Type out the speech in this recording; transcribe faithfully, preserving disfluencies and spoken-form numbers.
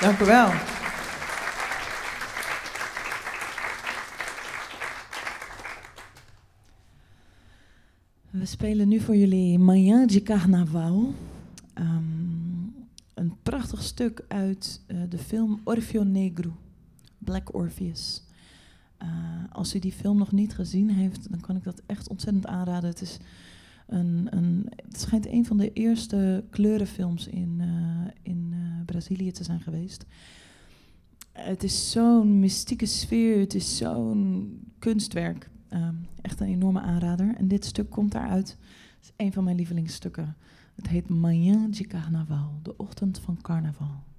Dank u wel. We spelen nu voor jullie Manhã de Carnaval. Um, een prachtig stuk uit uh, de film Orfeu Negro, Black Orpheus. Uh, als u die film nog niet gezien heeft, dan kan ik dat echt ontzettend aanraden. Het is een, een, het schijnt een van de eerste kleurenfilms in, uh, in uh, Brazilië te zijn geweest. Het is zo'n mystieke sfeer, het is zo'n kunstwerk. Um, echt een enorme aanrader. En dit stuk komt daaruit. Het is een van mijn lievelingsstukken. Het heet Manhã de Carnaval, de ochtend van carnaval.